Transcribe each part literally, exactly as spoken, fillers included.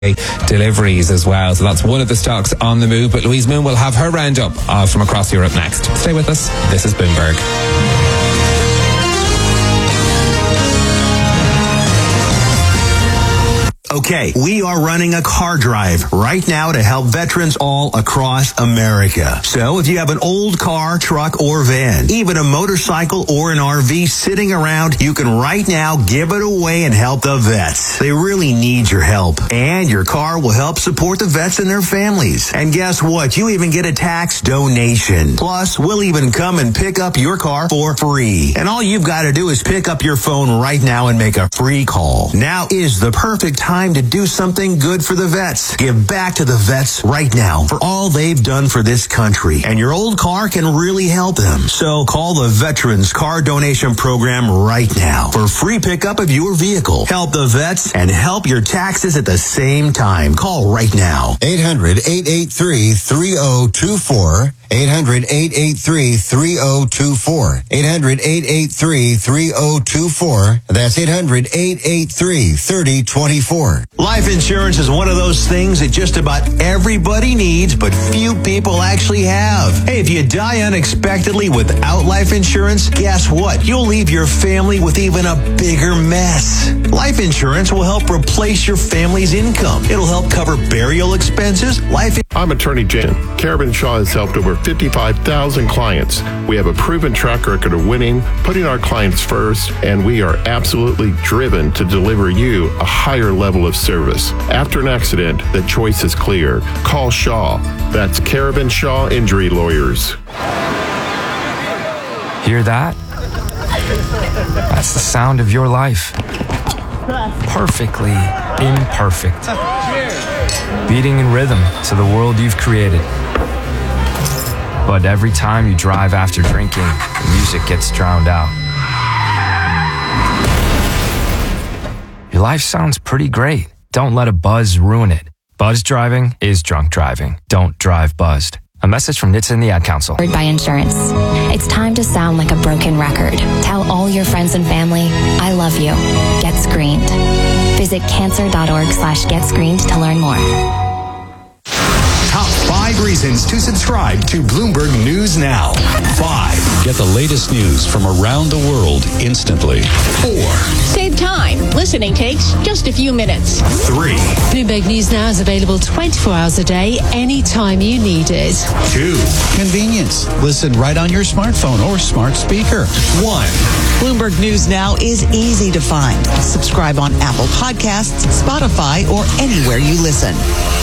deliveries as well. So that's one of the stocks on the move. But Louise Moon will have her roundup uh, from across Europe next. Stay with us. This is Bloomberg. Okay, we are running a car drive right now to help veterans all across America. So if you have an old car, truck, or van, even a motorcycle or an R V sitting around, you can right now give it away and help the vets. They really need your help. And your car will help support the vets and their families. And guess what? You even get a tax donation. Plus, we'll even come and pick up your car for free. And all you've got to do is pick up your phone right now and make a free call. Now is the perfect time to do something good for the vets. Give back to the vets right now for all they've done for this country. And your old car can really help them. So call the Veterans Car Donation Program right now for free pickup of your vehicle. Help the vets and help your taxes at the same time. Call right now. eight hundred, eight eight three, three oh two four. eight hundred, eight eight three, three oh two four. eight hundred, eight eight three, three oh two four. That's eight hundred, eight eight three, three oh two four. Life insurance is one of those things that just about everybody needs, but few people actually have. Hey, if you die unexpectedly without life insurance, guess what? You'll leave your family with even a bigger mess. Life insurance will help replace your family's income. It'll help cover burial expenses, life in- I'm Attorney Jen. Carabin Shaw has helped over fifty-five thousand clients. We have a proven track record of winning, putting our clients first, and we are absolutely driven to deliver you a higher level of service. After an accident, the choice is clear. Call Shaw. That's Carabin Shaw Injury Lawyers. Hear that? That's the sound of your life. Perfectly imperfect. Beating in rhythm to the world you've created. But every time you drive after drinking, the music gets drowned out. Your life sounds pretty great. Don't let a buzz ruin it. Buzz driving is drunk driving. Don't drive buzzed. A message from N H T S A and the Ad Council. By insurance. It's time to sound like a broken record. Tell all your friends and family, I love you. Get screened. Visit cancer.org slash get screened to learn more. Top five reasons to subscribe to Bloomberg News Now. Five. Get the latest news from around the world instantly. Four. Save time. Listening takes just a few minutes. Three. Bloomberg News Now is available twenty-four hours a day, anytime you need it. Two. Convenience. Listen right on your smartphone or smart speaker. One. Bloomberg News Now is easy to find. Subscribe on Apple Podcasts, Spotify, or anywhere you listen.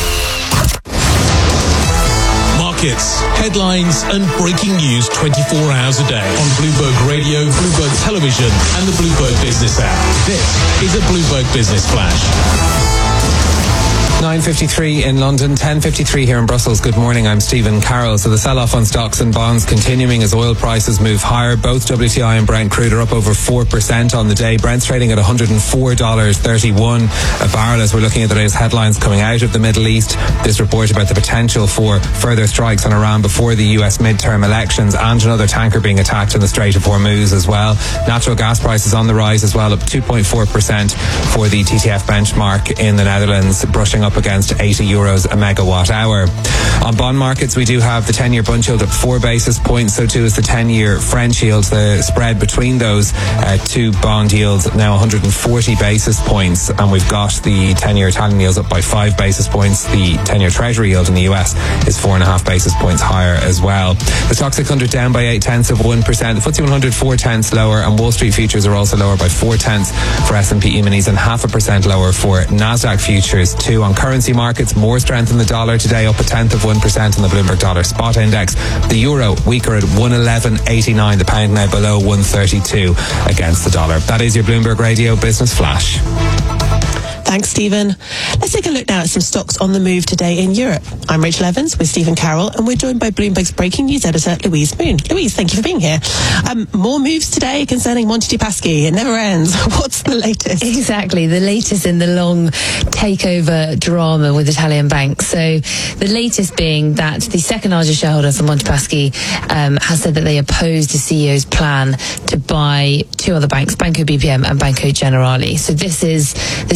Markets, headlines, and breaking news twenty-four hours a day on Bloomberg Radio, Bloomberg Television, and the Bloomberg Business app. This is a Bloomberg Business Flash. nine fifty-three in London, ten fifty-three here in Brussels. Good morning, I'm Stephen Carroll. So the sell-off on stocks and bonds continuing as oil prices move higher. Both W T I and Brent crude are up over four percent on the day. Brent's trading at one hundred four dollars and thirty-one cents a barrel as we're looking at the latest headlines coming out of the Middle East. This report about the potential for further strikes on Iran before the U S midterm elections, and another tanker being attacked in the Strait of Hormuz as well. Natural gas prices on the rise as well, up two point four percent for the T T F benchmark in the Netherlands, brushing up against eighty euros a megawatt hour. On bond markets, we do have the ten-year bund yield up four basis points, so too is the ten-year French yield. The spread between those uh, two bond yields now one hundred forty basis points, and we've got the ten-year Italian yields up by five basis points. The ten-year Treasury yield in the U S is four and a half basis points higher as well. The Stoxx six hundred down by eight tenths of one percent. The F T S E one hundred four tenths lower, and Wall Street futures are also lower by four tenths for S and P E-minis and half a percent lower for Nasdaq futures too. On currency markets, more strength in the dollar today, up a tenth of one percent in the Bloomberg Dollar Spot Index. The euro weaker at one eleven eighty-nine. The pound now below one thirty-two against the dollar. That is your Bloomberg Radio Business Flash. Thanks, Stephen. Let's take a look now at some stocks on the move today in Europe. I'm Rachel Evans with Stephen Carroll, and we're joined by Bloomberg's breaking news editor, Louise Moon. Louise, thank you for being here. Um, more moves today concerning Monte dei Paschi. It never ends. What's the latest? Exactly, the latest in the long takeover drama with Italian banks. So the latest being that the second largest shareholder for Monte dei Paschi um, has said that they oppose the C E O's plan to buy two other banks, Banco B P M and Banco Generali. So this is the C E O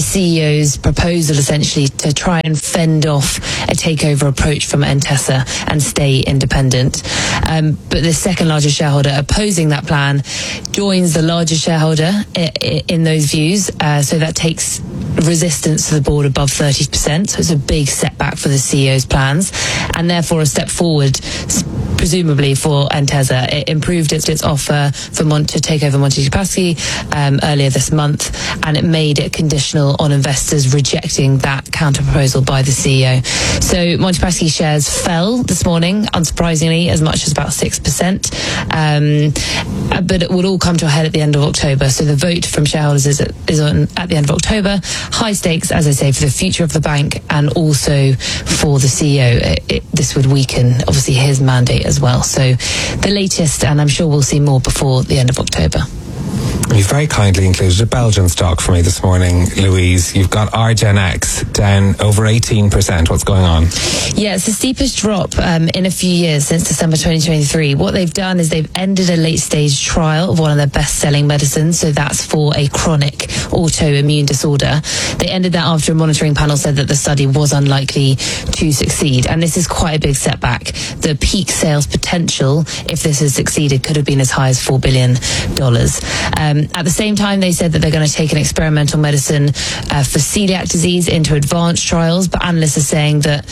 E O's proposal essentially to try and fend off a takeover approach from Entesa and stay independent. Um, but the second largest shareholder opposing that plan joins the largest shareholder i- i- in those views. Uh, so that takes resistance to the board above thirty percent. So it's a big setback for the C E O's plans, and therefore a step forward, presumably for Entesa. It improved its, its offer for Mont to take over Monte Paschi um, earlier this month, and it made it conditional on investors rejecting that counter proposal by the C E O. So Monte Paschi shares fell this morning, unsurprisingly, as much as about six percent. Um, but it will all come to a head at the end of October. So the vote from shareholders is, is on at the end of October. High stakes, as I say, for the future of the bank and also for the C E O. It, it, this would weaken, obviously, his mandate as well. So the latest, and I'm sure we'll see more before the end of October. You've very kindly included a Belgian stock for me this morning, Louise. You've got Argenex down over eighteen percent. What's going on? Yeah, it's the steepest drop um, in a few years since December twenty twenty-three. What they've done is they've ended a late-stage trial of one of their best-selling medicines, so that's for a chronic autoimmune disorder. They ended that after a monitoring panel said that the study was unlikely to succeed, and this is quite a big setback. The peak sales potential, if this has succeeded, could have been as high as four billion dollars. Um, at the same time, they said that they're going to take an experimental medicine uh, for celiac disease into advanced trials, but analysts are saying that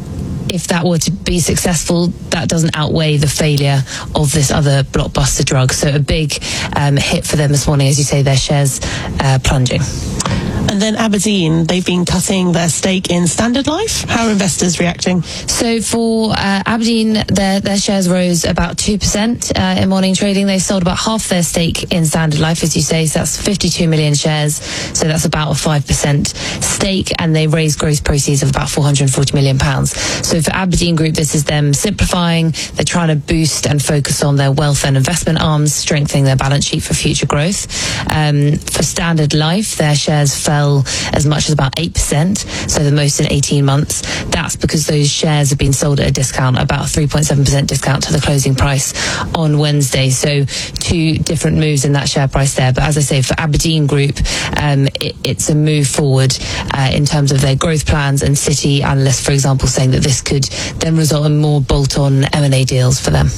if that were to be successful, that doesn't outweigh the failure of this other blockbuster drug. So a big um, hit for them this morning, as you say, their shares uh, plunging. And then Aberdeen, they've been cutting their stake in Standard Life. How are investors reacting? So for uh, Aberdeen, their, their shares rose about two percent uh, in morning trading. They sold about half their stake in Standard Life, as you say, so that's fifty-two million shares. So that's about a five percent stake, and they raised gross proceeds of about four hundred forty million pounds. So for Aberdeen Group, this is them simplifying. They're trying to boost and focus on their wealth and investment arms, strengthening their balance sheet for future growth. Um, for Standard Life, their shares fell as much as about eight percent, so the most in eighteen months. That's because those shares have been sold at a discount, about three point seven percent discount to the closing price on Wednesday. So two different moves in that share price there. But as I say, for Aberdeen Group, um, it, it's a move forward uh, in terms of their growth plans, and Citi analysts, for example, saying that this could then result in more bolt-on M and A deals for them.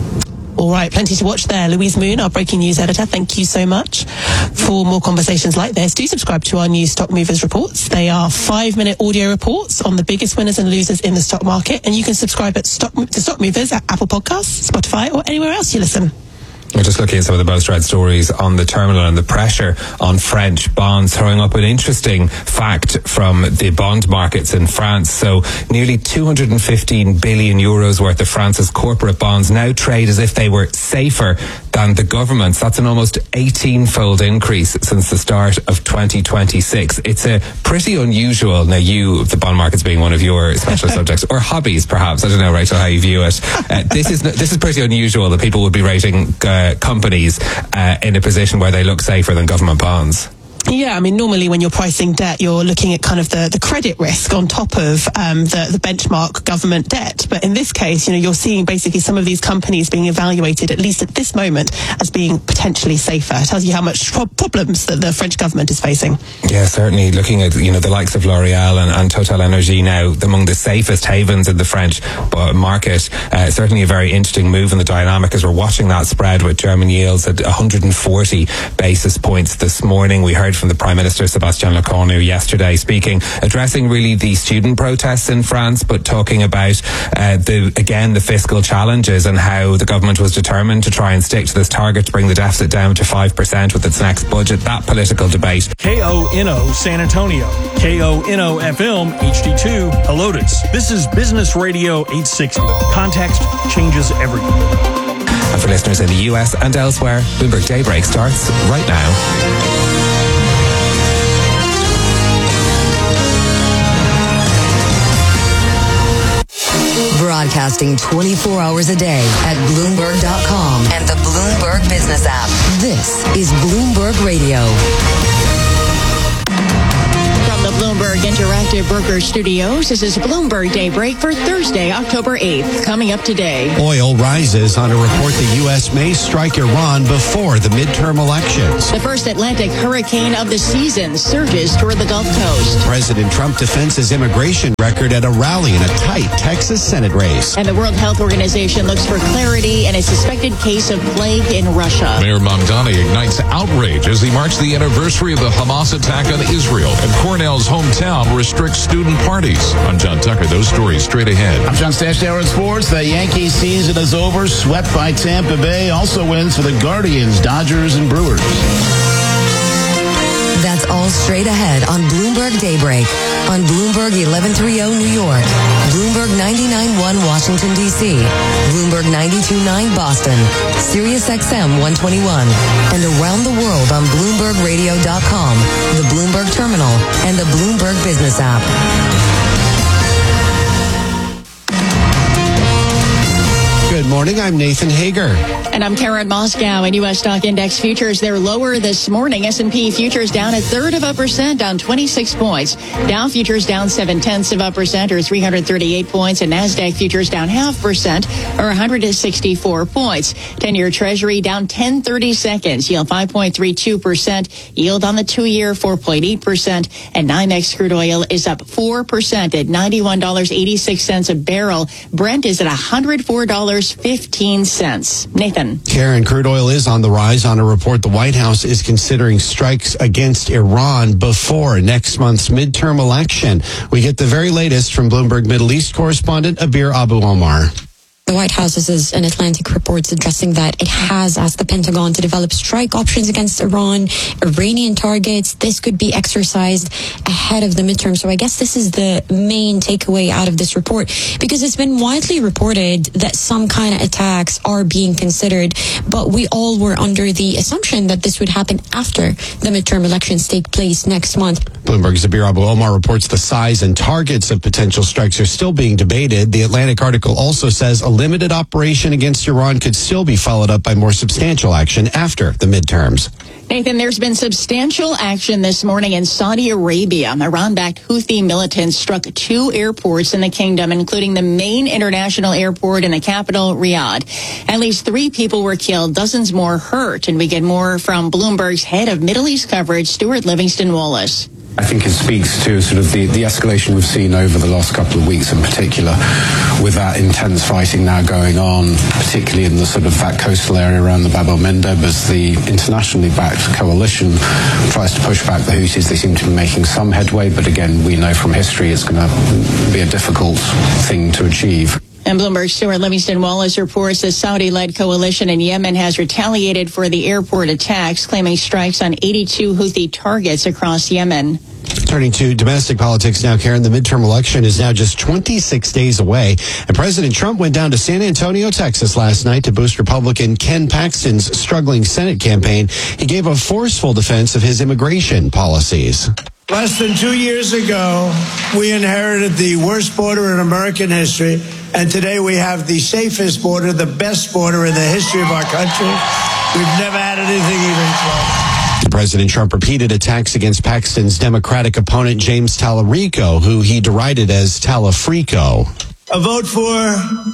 All right, plenty to watch there. Louise Moon, our breaking news editor, thank you so much. For more conversations like this, do subscribe to our new Stock Movers reports. They are five-minute audio reports on the biggest winners and losers in the stock market, and you can subscribe at stock, to Stock Movers at Apple Podcasts, Spotify, or anywhere else you listen. We're just looking at some of the most read stories on the terminal and the pressure on French bonds, throwing up an interesting fact from the bond markets in France. So nearly two hundred fifteen billion euros worth of France's corporate bonds now trade as if they were safer than the government's. That's an almost eighteen-fold increase since the start of twenty twenty-six. It's a pretty unusual, now you, the bond markets being one of your special subjects, or hobbies perhaps, I don't know, Rachel, how you view it. Uh, this is this is pretty unusual that people would be rating uh, companies uh, in a position where they look safer than government bonds. Yeah, I mean, normally when you're pricing debt, you're looking at kind of the, the credit risk on top of um, the, the benchmark government debt. But in this case, you know, you're seeing basically some of these companies being evaluated, at least at this moment, as being potentially safer. It tells you how much pro- problems that the French government is facing. Yeah, certainly. Looking at, you know, the likes of L'Oreal and, and Total Energy now among the safest havens in the French market. Uh, certainly a very interesting move in the dynamic as we're watching that spread with German yields at one hundred forty basis points this morning. We heard from the Prime Minister Sébastien Lecornu yesterday, speaking, addressing really the student protests in France, but talking about uh, the again the fiscal challenges and how the government was determined to try and stick to this target to bring the deficit down to five percent with its next budget. That political debate. K O N O San Antonio, K O N O F M H D two Helotes. This is Business Radio eight sixty. Context changes everything. And for listeners in the U S and elsewhere, Bloomberg Daybreak starts right now. Broadcasting twenty-four hours a day at Bloomberg dot com and the Bloomberg Business app. This is Bloomberg Radio. From the Bloomberg Bloomberg Interactive Broker Studios. This is Bloomberg Daybreak for Thursday, October eighth. Coming up today. Oil rises on a report the U S may strike Iran before the midterm elections. The first Atlantic hurricane of the season surges toward the Gulf Coast. President Trump defends his immigration record at a rally in a tight Texas Senate race. And the World Health Organization looks for clarity in a suspected case of plague in Russia. Mayor Mamdani ignites outrage as he marks the anniversary of the Hamas attack on Israel. And Cornell's hometown restricts student parties. I'm John Tucker. Those stories straight ahead. I'm John Stashdauer in sports. The Yankees season is over, swept by Tampa Bay. Also wins for the Guardians, Dodgers, and Brewers. That's all straight ahead on Bloomberg Daybreak. On Bloomberg eleven thirty New York, Bloomberg ninety-nine point one Washington, D C, Bloomberg ninety-two point nine Boston, Sirius X M one twenty-one, and around the world on Bloomberg Radio dot com, the Bloomberg Terminal, and the Bloomberg Business app. Good morning, I'm Nathan Hager. And I'm Karen Moscow. And U S stock index futures, they're lower this morning. S and P futures down a third of a percent, down twenty-six points. Dow futures down seven tenths of a percent, or three hundred thirty-eight points. And NASDAQ futures down half percent, or one hundred sixty-four points. ten-year Treasury down ten thirty-seconds, yield five point three two percent. Yield on the two-year four point eight percent. And NYMEX crude oil is up four percent at ninety-one dollars and eighty-six cents a barrel. Brent is at one hundred four dollars and fifteen cents. Nathan. Karen, crude oil is on the rise on a report the White House is considering strikes against Iran before next month's midterm election. We get the very latest from Bloomberg Middle East correspondent Abir Abu Omar. The White House is an Atlantic report addressing that it has asked the Pentagon to develop strike options against Iran, Iranian targets. This could be exercised ahead of the midterm. So I guess this is the main takeaway out of this report, because it's been widely reported that some kind of attacks are being considered, but we all were under the assumption that this would happen after the midterm elections take place next month. Bloomberg's Abir Abu Omar reports the size and targets of potential strikes are still being debated. The Atlantic article also says a limited operation against Iran could still be followed up by more substantial action after the midterms. Nathan, there's been substantial action this morning in Saudi Arabia. Iran-backed Houthi militants struck two airports in the kingdom, including the main international airport in the capital, Riyadh. At least three people were killed, dozens more hurt. And we get more from Bloomberg's head of Middle East coverage, Stuart Livingston-Wallace. I think it speaks to sort of the, the escalation we've seen over the last couple of weeks in particular, with that intense fighting now going on, particularly in the sort of that coastal area around the Bab el-Mandeb, as the internationally backed coalition tries to push back the Houthis. They seem to be making some headway, but again, we know from history it's going to be a difficult thing to achieve. And Bloomberg's Stuart Livingston-Wallace reports the Saudi-led coalition in Yemen has retaliated for the airport attacks, claiming strikes on eighty-two Houthi targets across Yemen. Turning to domestic politics now, Karen, the midterm election is now just twenty-six days away. And President Trump went down to San Antonio, Texas last night to boost Republican Ken Paxton's struggling Senate campaign. He gave a forceful defense of his immigration policies. Less than two years ago, we inherited the worst border in American history, and today we have the safest border, the best border in the history of our country. We've never had anything even close. President Trump repeated attacks against Paxton's Democratic opponent, James Tallarico, who he derided as Talafrico. A vote for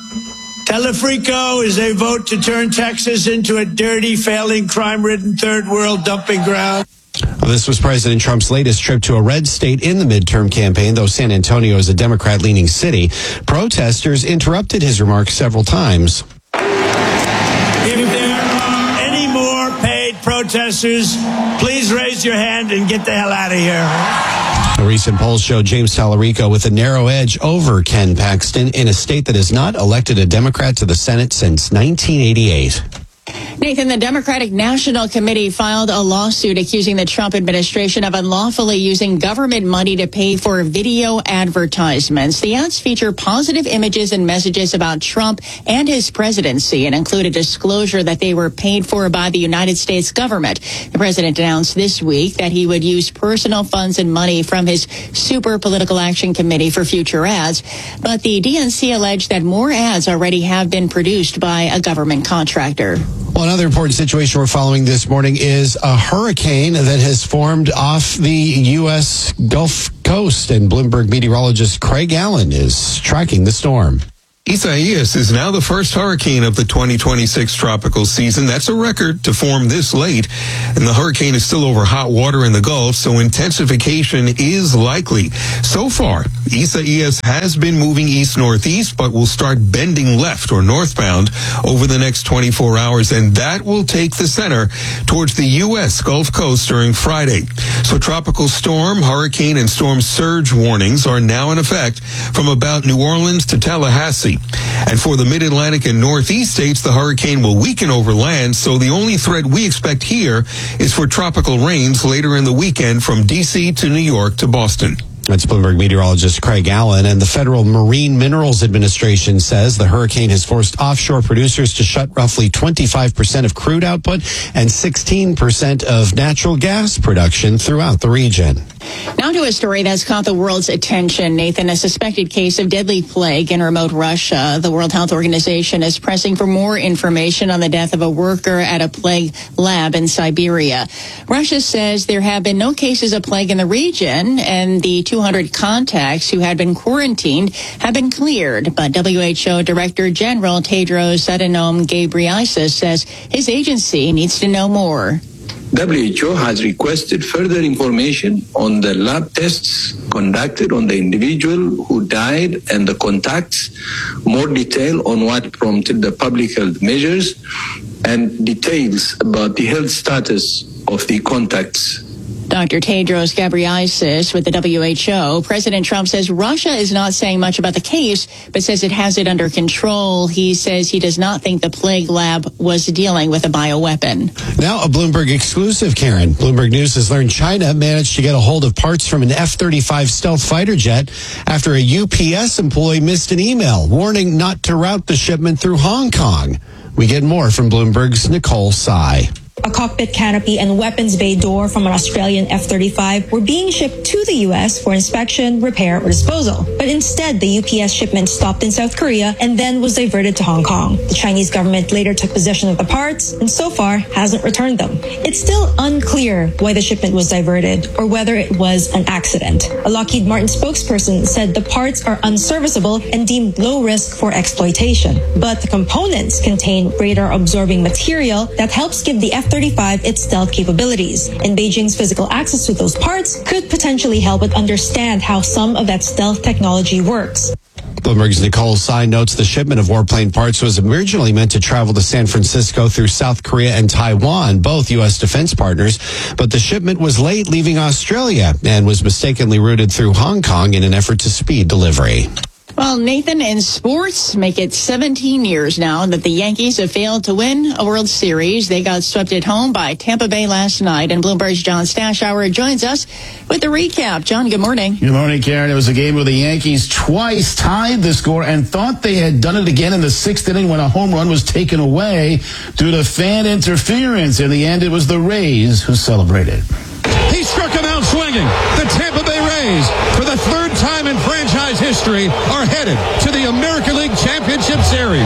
Talafrico is a vote to turn Texas into a dirty, failing, crime-ridden third world dumping ground. This was President Trump's latest trip to a red state in the midterm campaign, though San Antonio is a Democrat-leaning city. Protesters interrupted his remarks several times. If there are any more paid protesters, please raise your hand and get the hell out of here. A recent poll showed James Tallarico with a narrow edge over Ken Paxton in a state that has not elected a Democrat to the Senate since nineteen eighty-eight. Nathan, the Democratic National Committee filed a lawsuit accusing the Trump administration of unlawfully using government money to pay for video advertisements. The ads feature positive images and messages about Trump and his presidency and include a disclosure that they were paid for by the United States government. The president announced this week that he would use personal funds and money from his Super Political Action Committee for future ads. But the D N C alleged that more ads already have been produced by a government contractor. Well, another important situation we're following this morning is a hurricane that has formed off the U S Gulf Coast, and Bloomberg meteorologist Craig Allen is tracking the storm. Isaias is now the first hurricane of the twenty twenty-six tropical season. That's a record to form this late. And the hurricane is still over hot water in the Gulf, so intensification is likely. So far, Isaias has been moving east-northeast, but will start bending left or northbound over the next twenty-four hours, and that will take the center towards the U S Gulf Coast during Friday. So tropical storm, hurricane, and storm surge warnings are now in effect from about New Orleans to Tallahassee. And for the mid-Atlantic and northeast states, the hurricane will weaken over land, so the only threat we expect here is for tropical rains later in the weekend from D C to New York to Boston. That's Bloomberg meteorologist Craig Allen. And the Federal Marine Minerals Administration says the hurricane has forced offshore producers to shut roughly twenty-five percent of crude output and sixteen percent of natural gas production throughout the region. Now to a story that's caught the world's attention, Nathan. A suspected case of deadly plague in remote Russia. The World Health Organization is pressing for more information on the death of a worker at a plague lab in Siberia. Russia says there have been no cases of plague in the region, and the two hundred contacts who had been quarantined have been cleared. But W H O Director General Tedros Adhanom Ghebreyesus says his agency needs to know more. W H O has requested further information on the lab tests conducted on the individual who died and the contacts, more detail on what prompted the public health measures, and details about the health status of the contacts. Doctor Tedros Ghebreyesus with the W H O. President Trump says Russia is not saying much about the case, but says it has it under control. He says he does not think the plague lab was dealing with a bioweapon. Now a Bloomberg exclusive, Karen. Bloomberg News has learned China managed to get a hold of parts from an F thirty-five stealth fighter jet after a U P S employee missed an email warning not to route the shipment through Hong Kong. We get more from Bloomberg's Nicole Tsai. A cockpit canopy and weapons bay door from an Australian F thirty-five were being shipped to the U S for inspection, repair, or disposal. But instead, the U P S shipment stopped in South Korea and then was diverted to Hong Kong. The Chinese government later took possession of the parts and so far hasn't returned them. It's still unclear why the shipment was diverted or whether it was an accident. A Lockheed Martin spokesperson said the parts are unserviceable and deemed low risk for exploitation. But the components contain radar-absorbing material that helps give the F thirty-five its stealth capabilities, and Beijing's physical access to those parts could potentially help it understand how some of that stealth technology works. Bloomberg's Nicole Tsai notes the shipment of warplane parts was originally meant to travel to San Francisco through South Korea and Taiwan, both U S defense partners, but the shipment was late leaving Australia and was mistakenly routed through Hong Kong in an effort to speed delivery. Well, Nathan, in sports, make it seventeen years now that the Yankees have failed to win a World Series. They got swept at home by Tampa Bay last night, and Bloomberg's John Stashower joins us with the recap. John, good morning. Good morning, Karen. It was a game where the Yankees twice tied the score and thought they had done it again in the sixth inning when a home run was taken away due to fan interference. In the end, it was the Rays who celebrated. He struck him out swinging. The Tampa Bay Rays, for the third time in franchise history, are headed to the American League Championship Series.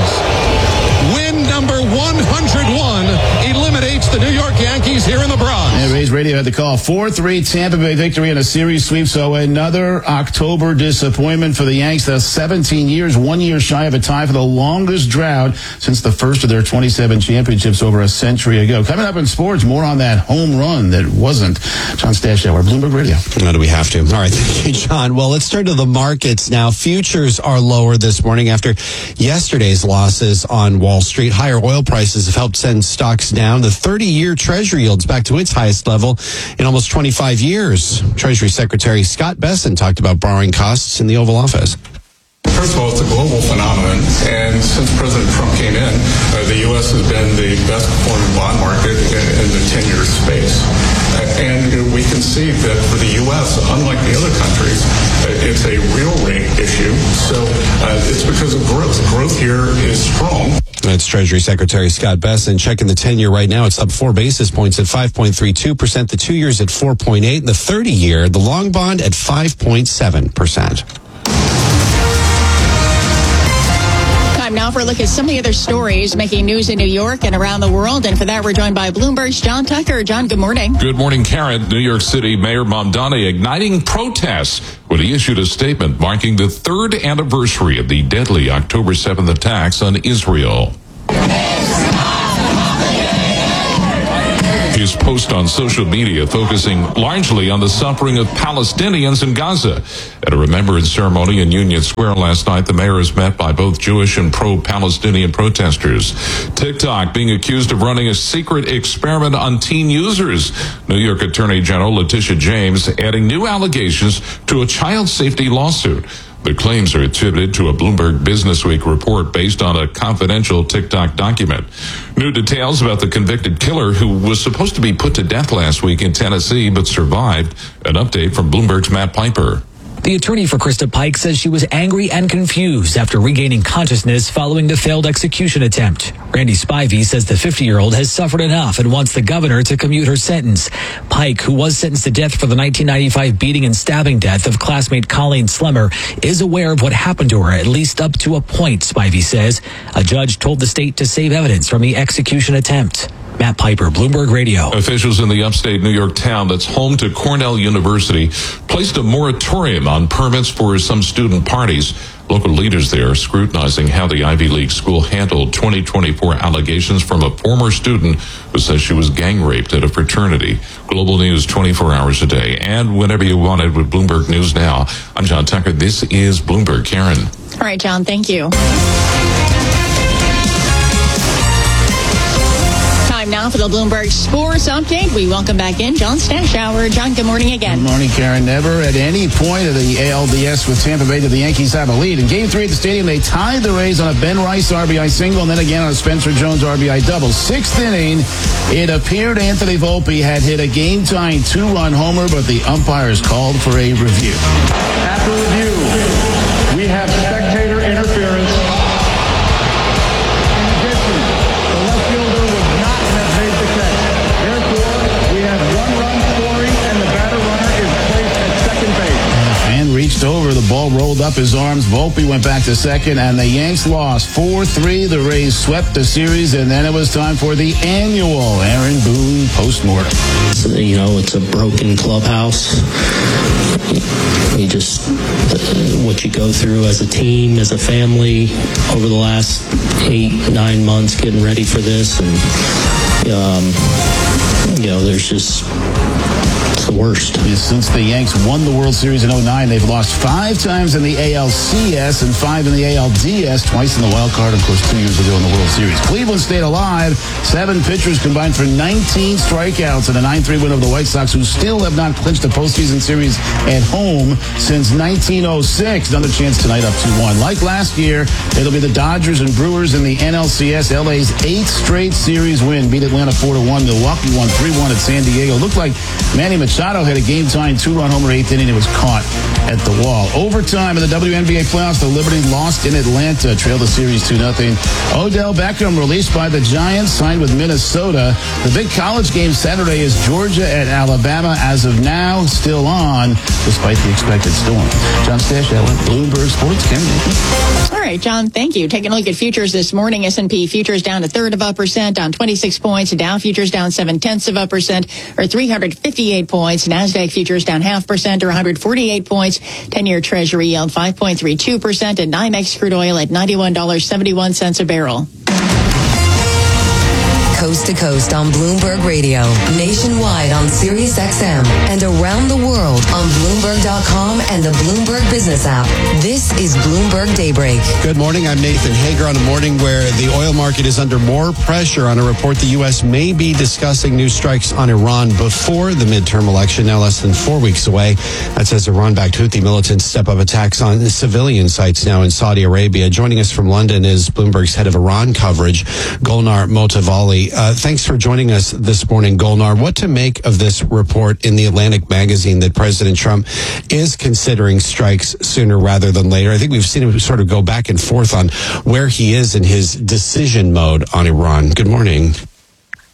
Win number one hundred one eliminates the New York Yankees here in the Bronx. And Rays Radio had the call. four three Tampa Bay victory in a series sweep. So another October disappointment for the Yanks. That's seventeen years, one year shy of a tie for the longest drought since the first of their twenty-seven championships over a century ago. Coming up in sports, more on that home run that wasn't. John Stashower, Bloomberg Radio. No, do we have to? All right, thank you, John. Well, let's turn to the markets now. Futures are lower this morning after yesterday's losses on Wall Street. Higher oil prices have helped send stocks down. The thirty-year Treasury yields back to its highest level in almost twenty-five years. Treasury Secretary Scott Bessent talked about borrowing costs in the Oval Office. First of all, it's a global phenomenon, and since President Trump came in, uh, the U S has been the best performing bond market in, in the ten-year space. Uh, and uh, we can see that for the U S, unlike the other countries, uh, it's a real rate issue. So uh, it's because of growth. Growth here is strong. That's Treasury Secretary Scott Bessent. Checking the ten-year right now, it's up four basis points at five point three two percent. The two years at four point eight. And the thirty-year, the long bond at five point seven percent. Time now for a look at some of the other stories making news in New York and around the world. And for that, we're joined by Bloomberg's John Tucker. John, good morning. Good morning, Karen. New York City Mayor Mamdani igniting protests when he issued a statement marking the third anniversary of the deadly October seventh attacks on Israel. His post on social media focusing largely on the suffering of Palestinians in Gaza. At a remembrance ceremony in Union Square last night, the mayor is met by both Jewish and pro-Palestinian protesters. TikTok being accused of running a secret experiment on teen users. New York Attorney General Letitia James adding new allegations to a child safety lawsuit. The claims are attributed to a Bloomberg Businessweek report based on a confidential TikTok document. New details about the convicted killer who was supposed to be put to death last week in Tennessee but survived. An update from Bloomberg's Matt Piper. The attorney for Krista Pike says she was angry and confused after regaining consciousness following the failed execution attempt. Randy Spivey says the fifty-year-old has suffered enough and wants the governor to commute her sentence. Pike, who was sentenced to death for the nineteen ninety-five beating and stabbing death of classmate Colleen Slemmer, is aware of what happened to her, at least up to a point, Spivey says. A judge told the state to save evidence from the execution attempt. Matt Piper, Bloomberg Radio. Officials in the upstate New York town that's home to Cornell University placed a moratorium on permits for some student parties. Local leaders there are scrutinizing how the Ivy League school handled twenty twenty-four allegations from a former student who says she was gang raped at a fraternity. Global news twenty-four hours a day and whenever you want it with Bloomberg News Now. I'm John Tucker. This is Bloomberg. Karen. All right, John, thank you. Now for the Bloomberg Sports Update, we welcome back in John Stashower. John, good morning again. Good morning, Karen. Never at any point of the A L D S with Tampa Bay did the Yankees have a lead. In Game three at the stadium, they tied the Rays on a Ben Rice R B I single and then again on a Spencer Jones R B I double. Sixth inning, it appeared Anthony Volpe had hit a game-tying two-run homer, but the umpires called for a review. After review, we have spectator interference. Reached over, the ball rolled up his arms. Volpe went back to second, and the Yanks lost four three. The Rays swept the series, and then it was time for the annual Aaron Boone postmortem. You know, it's a broken clubhouse. You just, what you go through as a team, as a family, over the last eight, nine months getting ready for this, and, um, you know, there's just... the worst. Since the Yanks won the World Series in oh nine, they've lost five times in the A L C S and five in the A L D S, twice in the wild card, of course, two years ago in the World Series. Cleveland stayed alive. Seven pitchers combined for nineteen strikeouts in a nine three win over the White Sox, who still have not clinched a postseason series at home since nineteen oh six. Another chance tonight up two one. Like last year, it'll be the Dodgers and Brewers in the N L C S. L A's eighth straight series win. Beat Atlanta four to one. Milwaukee won three one at San Diego. Looked like Manny Machado had a game-tying two-run homer eighth inning. It was caught at the wall. Overtime in the W N B A playoffs, the Liberty lost in Atlanta, trailed the series two nothing. Odell Beckham released by the Giants, signed with Minnesota. The big college game Saturday is Georgia at Alabama. As of now, still on, despite the expected storm. John Stashower, Bloomberg Sports. All right, John, thank you. Taking a look at futures this morning, S and P futures down a third of a percent, down twenty-six points. Dow futures down seven-tenths of a percent, or three hundred fifty-eight points. NASDAQ futures down half percent, or one hundred forty-eight points. ten-year Treasury yield five point three two percent, and NYMEX crude oil at ninety-one dollars and seventy-one cents a barrel. Coast to coast on Bloomberg Radio, nationwide on Sirius X M, and around the world on Bloomberg dot com and the Bloomberg Business app. This is Bloomberg Daybreak. Good morning. I'm Nathan Hager on a morning where the oil market is under more pressure on a report the U S may be discussing new strikes on Iran before the midterm election, now less than four weeks away. That says Iran-backed Houthi militants step up attacks on civilian sites now in Saudi Arabia. Joining us from London is Bloomberg's head of Iran coverage, Golnar Motovali. Uh, thanks for joining us this morning, Golnar. What to make of this report in the Atlantic magazine that President Trump is considering strikes sooner rather than later? I think we've seen him sort of go back and forth on where he is in his decision mode on Iran. Good morning.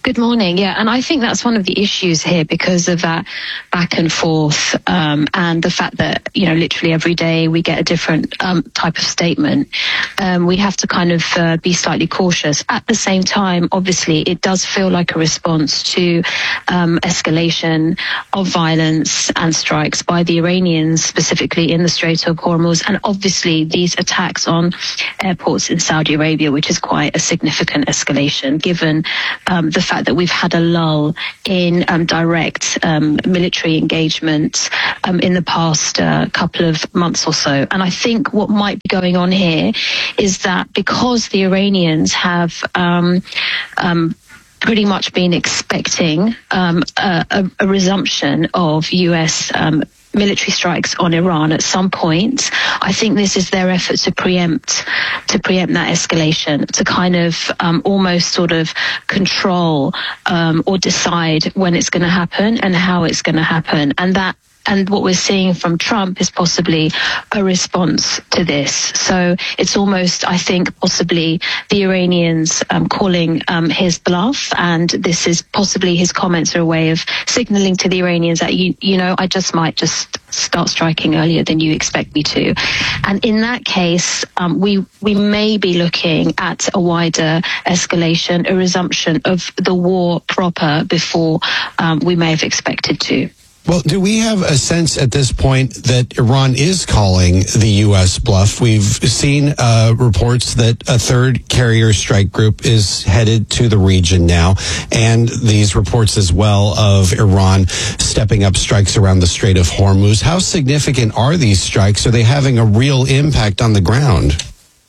Good morning. Yeah, and I think that's one of the issues here because of that back and forth um, and the fact that, you know, literally every day we get a different um, type of statement. Um, we have to kind of uh, be slightly cautious. At the same time, obviously, it does feel like a response to um, escalation of violence and strikes by the Iranians, specifically in the Strait of Hormuz, and obviously these attacks on airports in Saudi Arabia, which is quite a significant escalation given um, the fact that we've had a lull in um, direct um, military engagement um, in the past uh, couple of months or so. And I think what might be going on here is that because the Iranians have um, um, pretty much been expecting um, a, a, a resumption of U S um, military strikes on Iran at some point, I think this is their effort to preempt to preempt that escalation, to kind of um, almost sort of control um, or decide when it's going to happen and how it's going to happen. And that And what we're seeing from Trump is possibly a response to this. So it's almost, I think, possibly the Iranians um, calling um, his bluff. And this is possibly his comments are a way of signaling to the Iranians that, you, you know, I just might just start striking earlier than you expect me to. And in that case, um, we, we may be looking at a wider escalation, a resumption of the war proper before um, we may have expected to. Well, do we have a sense at this point that Iran is calling the U S bluff? We've seen uh, reports that a third carrier strike group is headed to the region now, and these reports as well of Iran stepping up strikes around the Strait of Hormuz. How significant are these strikes? Are they having a real impact on the ground?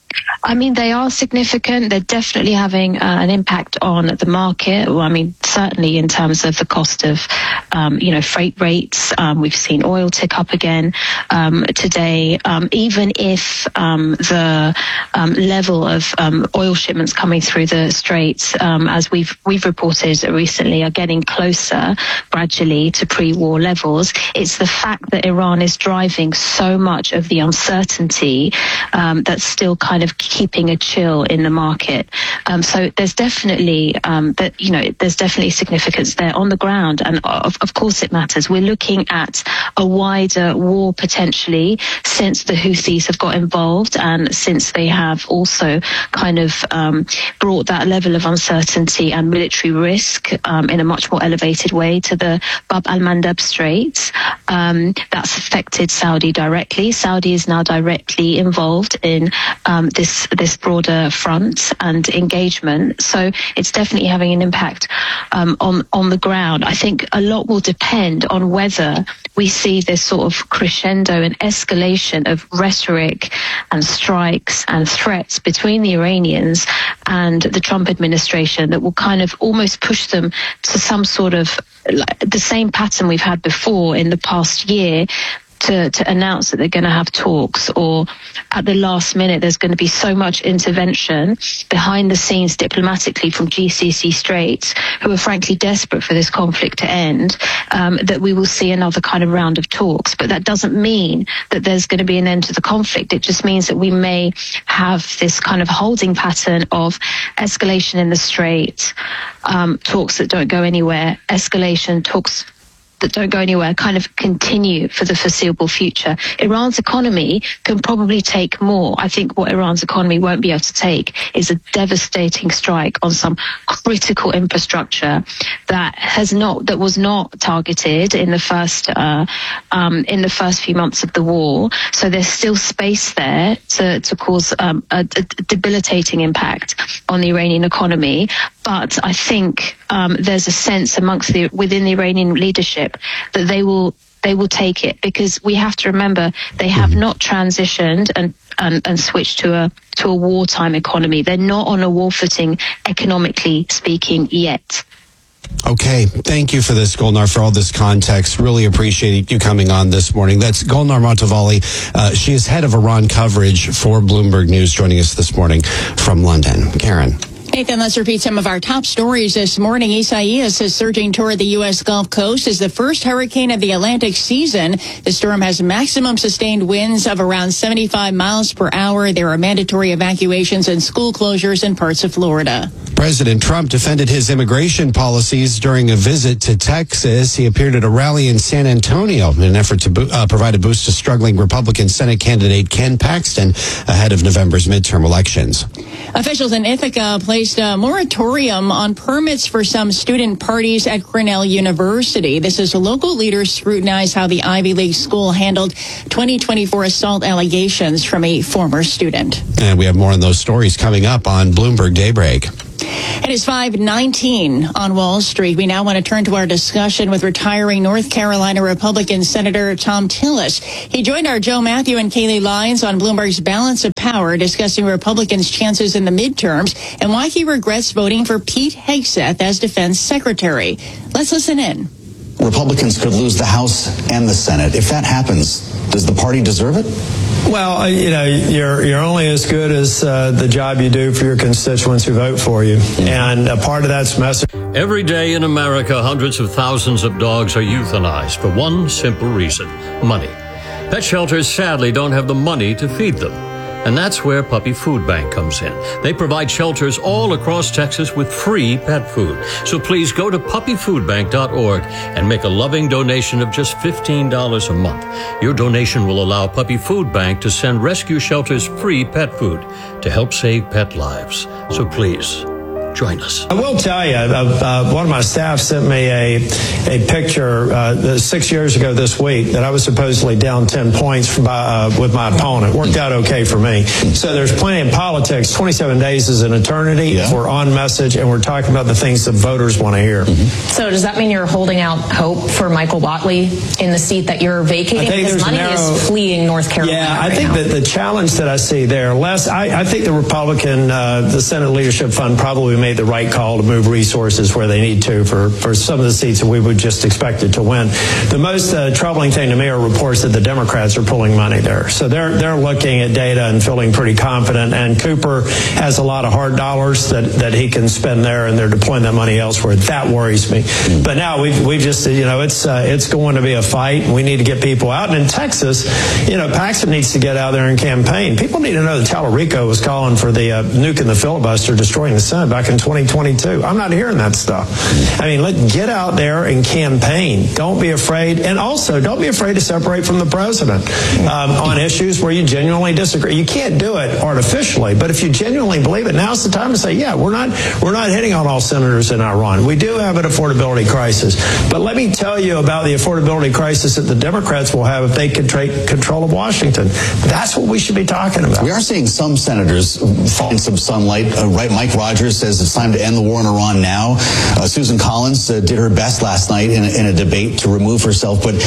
I mean, they are significant. They're definitely having uh, an impact on the market. Well, I mean, certainly in terms of the cost of, um, you know, freight rates. Um, we've seen oil tick up again um, today. Um, even if um, the um, level of um, oil shipments coming through the straits, um, as we've we've reported recently, are getting closer gradually to pre-war levels, it's the fact that Iran is driving so much of the uncertainty um, that's still kind of keeping a chill in the market. Um, so there's definitely um, that you know there's definitely significance there on the ground, and of, of course it matters. We're looking at a wider war potentially since the Houthis have got involved, and since they have also kind of um, brought that level of uncertainty and military risk um, in a much more elevated way to the Bab al-Mandab Straits. Um, that's affected Saudi directly. Saudi is now directly involved in um, this this broader front and engagement. So it's definitely having an impact um, on on the ground. I think a lot will depend on whether we see this sort of crescendo and escalation of rhetoric and strikes and threats between the Iranians and the Trump administration that will kind of almost push them to some sort of like the same pattern we've had before in the past year. To, to announce that they're going to have talks, or at the last minute there's going to be so much intervention behind the scenes diplomatically from G C C Straits, who are frankly desperate for this conflict to end, um, that we will see another kind of round of talks. But that doesn't mean that there's going to be an end to the conflict. It just means that we may have this kind of holding pattern of escalation in the Strait, um, talks that don't go anywhere, escalation, talks that don't go anywhere kind of continue for the foreseeable future. Iran's economy can probably take more. I think what Iran's economy won't be able to take is a devastating strike on some critical infrastructure that has not, that was not targeted in the first, uh, um, in the first few months of the war. So there's still space there to, to cause um, a, a debilitating impact on the Iranian economy. But I think um, there's a sense amongst the within the Iranian leadership that they will they will take it, because we have to remember they have not transitioned and, and, and switched to a to a wartime economy. They're not on a war footing economically speaking yet. Okay, thank you for this, Golnar, for all this context. Really appreciate you coming on this morning. That's Golnar Montavali. Uh, she is head of Iran coverage for Bloomberg News, joining us this morning from London. Karen. Nathan, let's repeat some of our top stories this morning. Isaias is surging toward the U S Gulf Coast as the first hurricane of the Atlantic season. The storm has maximum sustained winds of around seventy-five miles per hour. There are mandatory evacuations and school closures in parts of Florida. President Trump defended his immigration policies during a visit to Texas. He appeared at a rally in San Antonio in an effort to bo- uh, provide a boost to struggling Republican Senate candidate Ken Paxton ahead of November's midterm elections. Officials in Ithaca placed a moratorium on permits for some student parties at Cornell University. This is local leaders scrutinize how the Ivy League school handled twenty twenty-four assault allegations from a former student. And we have more on those stories coming up on Bloomberg Daybreak. It is five nineteen on Wall Street. We now want to turn to our discussion with retiring North Carolina Republican Senator Thom Tillis. He joined our Joe Matthew and Kaylee Lyons on Bloomberg's Balance of Power, discussing Republicans' chances in the midterms and why he regrets voting for Pete Hegseth as Defense Secretary. Let's listen in. Republicans could lose the House and the Senate. If that happens, does the party deserve it? Well, you know, you're you're only as good as uh, the job you do for your constituents who vote for you, and a part of that's message. Every day in America, hundreds of thousands of dogs are euthanized for one simple reason: money. Pet shelters sadly don't have the money to feed them. And that's where Puppy Food Bank comes in. They provide shelters all across Texas with free pet food. So please go to puppy food bank dot org and make a loving donation of just fifteen dollars a month. Your donation will allow Puppy Food Bank to send rescue shelters free pet food to help save pet lives. So please, join us. I will tell you, uh, uh, one of my staff sent me a a picture uh, six years ago this week that I was supposedly down ten points by, uh, with my opponent. Worked out okay for me. So there's plenty in politics. twenty-seven days is an eternity. Yeah. We're on message, and we're talking about the things that voters want to hear. Mm-hmm. So does that mean you're holding out hope for Michael Whatley in the seat that you're vacating? Because money narrow, is fleeing North Carolina. Yeah, I right think now. that the challenge that I see there, Les, I, I think the Republican, uh, the Senate Leadership Fund probably made the right call to move resources where they need to for, for some of the seats that we would just expect it to win. The most uh, troubling thing to me are reports that the Democrats are pulling money there. So they're they're looking at data and feeling pretty confident. And Cooper has a lot of hard dollars that, that he can spend there, and they're deploying that money elsewhere. That worries me. Mm. But now we've we just you know it's uh, it's going to be a fight. We need to get people out. And in Texas, you know, Paxton needs to get out there and campaign. People need to know that Tallarico was calling for the uh, nuking the filibuster, destroying the Senate back in twenty twenty-two. I'm not hearing that stuff. I mean, let get out there and campaign. Don't be afraid, and also don't be afraid to separate from the president um, on issues where you genuinely disagree. You can't do it artificially, but if you genuinely believe it, now's the time to say, yeah, we're not we're not hitting on all senators in our run. We do have an affordability crisis, but let me tell you about the affordability crisis that the Democrats will have if they can take control of Washington. That's what we should be talking about. We are seeing some senators find some sunlight. Uh, right, Mike Rogers says it's time to end the war in Iran now. Uh, Susan Collins uh, did her best last night in a, in a debate to remove herself, but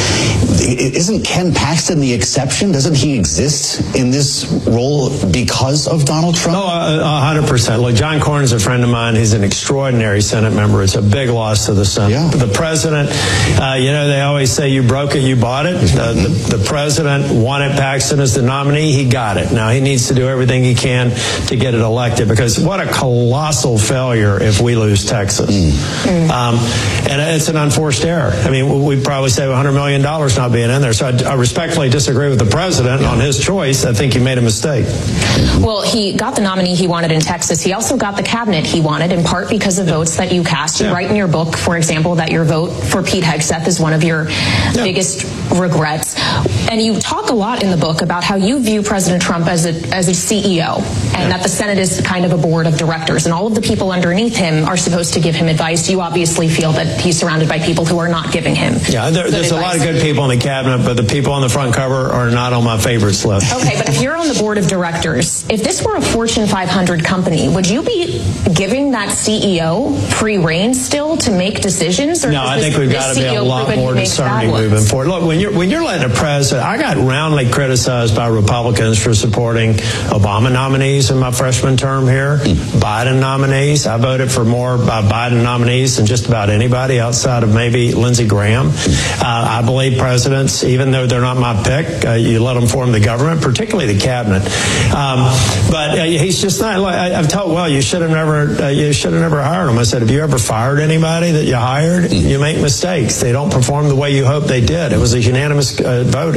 isn't Ken Paxton the exception? Doesn't he exist in this role because of Donald Trump? Oh, uh, one hundred percent. Look, John Cornyn's a friend of mine. He's an extraordinary Senate member. It's a big loss to the Senate. Yeah. The president, uh, you know, they always say you broke it, you bought it. Uh, the, the president wanted Paxton as the nominee. He got it. Now, he needs to do everything he can to get it elected, because what a colossal failure if we lose Texas. Mm. Um, and it's an unforced error. I mean, we'd probably save one hundred million dollars not being in there. So I, I respectfully disagree with the president on his choice. I think he made a mistake. Well, he got the nominee he wanted in Texas. He also got the cabinet he wanted, in part because of votes that you cast. You yeah. write in your book, for example, that your vote for Pete Hegseth is one of your yeah. biggest regrets. And you talk a lot in the book about how you view President Trump as a as a C E O, and yeah. that the Senate is kind of a board of directors, and all of the people underneath him are supposed to give him advice. You obviously feel that he's surrounded by people who are not giving him Yeah, there, there's advice. A lot of good people in the cabinet, but the people on the front cover are not on my favorites list. Okay, but if you're on the board of directors, if this were a Fortune five hundred company, would you be giving that C E O free reign still to make decisions? Or no, I think we've got to be a lot more discerning moving forward. Look, when you're when you're letting a president, I got roundly criticized by Republicans for supporting Obama nominees in my freshman term here, mm. Biden nominees. I voted for more uh, Biden nominees than just about anybody outside of maybe Lindsey Graham. Uh, I believe presidents, even though they're not my pick, uh, you let them form the government, particularly the cabinet. Um, but uh, he's just not. Like, I, I've told, well, you should have never, uh, you should have never hired him. I said, have you ever fired anybody that you hired? Mm. You make mistakes. They don't perform the way you hope they did. It was a unanimous uh, vote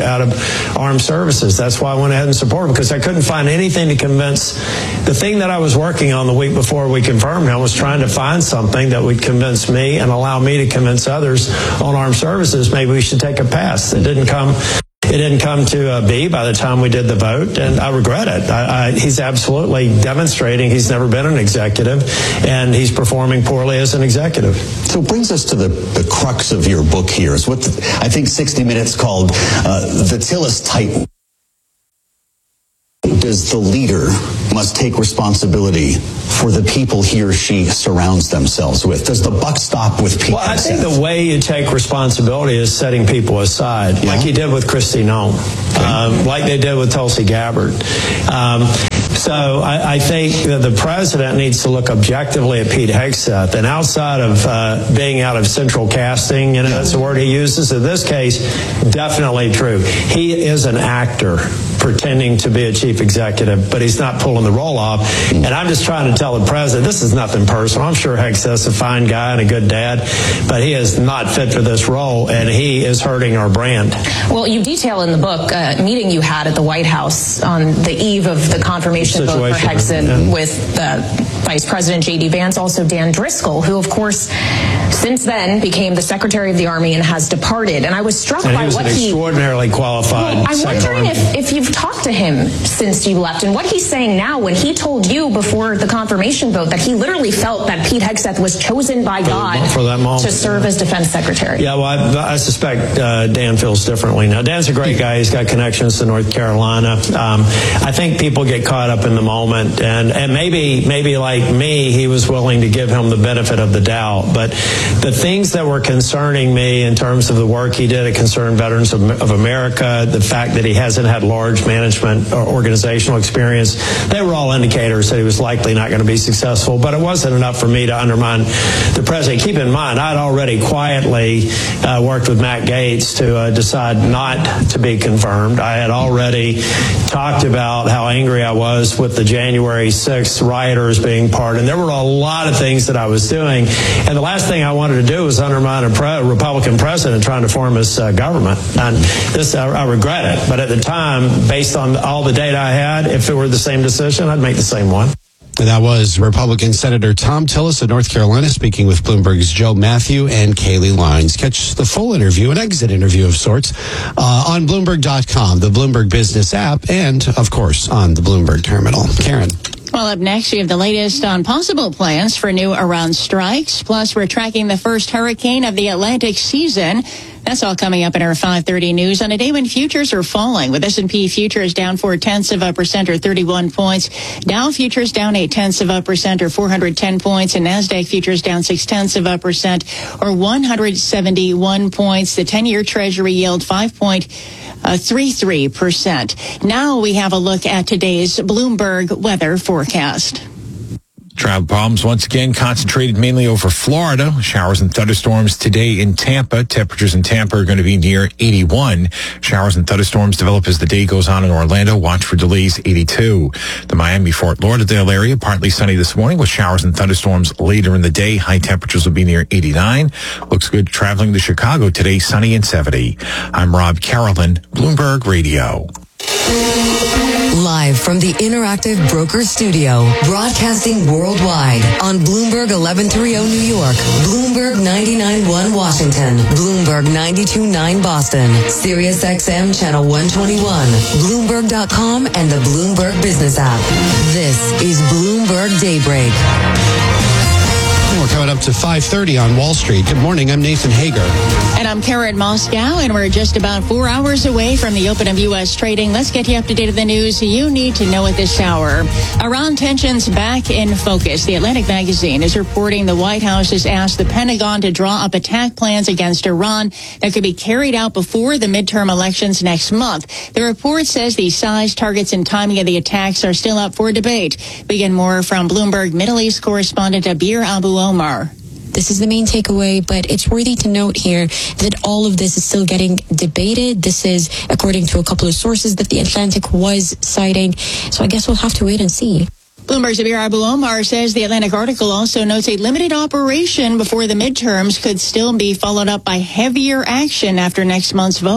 out of armed services. That's why I went ahead and supported him, because I couldn't find anything to convince. The thing that I was working on the week before we confirmed him was trying to find something that would convince me and allow me to convince others on armed services maybe we should take a pass. It didn't come. It didn't come to uh, be by the time we did the vote, and I regret it. I, I, he's absolutely demonstrating he's never been an executive, and he's performing poorly as an executive. So it brings us to the, the crux of your book here. Is what the, I think sixty minutes called uh, the Tillis tightrope. Does the leader must take responsibility for the people he or she surrounds themselves with? Does the buck stop with people? Well, I think the way you take responsibility is setting people aside, yeah. like he did with Kristi Noem, okay. um, like they did with Tulsi Gabbard. Um, so I, I think that the president needs to look objectively at Pete Hegseth, and outside of uh, being out of central casting, you know, that's the word he uses. In this case, definitely true. He is an actor pretending to be a chief executive, but he's not pulling the role off. And I'm just trying to tell the president, this is nothing personal. I'm sure Hegseth's a fine guy and a good dad, but he is not fit for this role, and he is hurting our brand. Well, you detail in the book a meeting you had at the White House on the eve of the confirmation vote for Hegseth yeah. with uh, Vice President J D Vance, also Dan Driscoll, who, of course, since then became the Secretary of the Army and has departed. And I was struck and by he was what an he... extraordinarily qualified well, I'm Secretary. wondering if, if you've talked to him since you left, and what he's saying now when he told you before the confirmation vote that he literally felt that Pete Hegseth was chosen by for God the, for that moment. to serve as Defense Secretary. Yeah, well, I, I suspect uh, Dan feels differently now. Dan's a great guy. He's got connections to North Carolina. Um, I think people get caught up in the moment, and, and maybe maybe like me, he was willing to give him the benefit of the doubt. But the things that were concerning me in terms of the work he did at Concerned Veterans of, of America, the fact that he hasn't had large management or organizational experience, they were all indicators that he was likely not going to be successful. But it wasn't enough for me to undermine the president. Keep in mind, I'd already quietly uh, worked with Matt Gaetz to uh, decide not to be confirmed. I had already talked about how angry I was with the January sixth rioters being pardoned. There were a lot of things that I was doing, and the last thing I wanted to do was undermine a pre- Republican president trying to form his uh, government. And this, I, I regret it. But at the time, based on all the data I had, if it were the same decision, I'd make the same one. And that was Republican Senator Thom Tillis of North Carolina speaking with Bloomberg's Joe Matthew and Kayleigh Lines. Catch the full interview, an exit interview of sorts, uh, on Bloomberg dot com, the Bloomberg Business app, and, of course, on the Bloomberg Terminal. Karen. Well, up next, we have the latest on possible plans for new Iran strikes. Plus, we're tracking the first hurricane of the Atlantic season. That's all coming up in our five thirty news on a day when futures are falling, with S and P futures down four tenths of a percent or thirty-one points. Dow futures down eight tenths of a percent or four hundred ten points, and NASDAQ futures down six tenths of a percent or one hundred seventy-one points. The ten-year Treasury yield five point three three percent. Now we have a look at today's Bloomberg weather forecast. Travel problems once again concentrated mainly over Florida. Showers and thunderstorms today in Tampa. Temperatures in Tampa are going to be near eighty-one. Showers and thunderstorms develop as the day goes on in Orlando. Watch for delays, eighty-two. The Miami-Fort Lauderdale area, partly sunny this morning with showers and thunderstorms later in the day. High temperatures will be near eighty-nine. Looks good traveling to Chicago today, sunny and seventy. I'm Rob Carolyn, Bloomberg Radio. Live from the Interactive Brokers Studio, broadcasting worldwide on Bloomberg eleven thirty New York, Bloomberg ninety-nine point one Washington, Bloomberg ninety-two point nine Boston, Sirius X M Channel one twenty-one, Bloomberg dot com, and the Bloomberg Business app. This is Bloomberg Daybreak. We're coming up to five thirty on Wall Street. Good morning. I'm Nathan Hager. And I'm Karen Moscow, and we're just about four hours away from the open of U S trading. Let's get you up to date with the news you need to know at this hour. Iran tensions back in focus. The Atlantic magazine is reporting the White House has asked the Pentagon to draw up attack plans against Iran that could be carried out before the midterm elections next month. The report says the size, targets, and timing of the attacks are still up for debate. We get more from Bloomberg Middle East correspondent Abir Abu Omar. This is the main takeaway, but it's worthy to note here that all of this is still getting debated. This is according to a couple of sources that the Atlantic was citing. So I guess we'll have to wait and see. Bloomberg's Abir Abu Omar says the Atlantic article also notes a limited operation before the midterms could still be followed up by heavier action after next month's vote.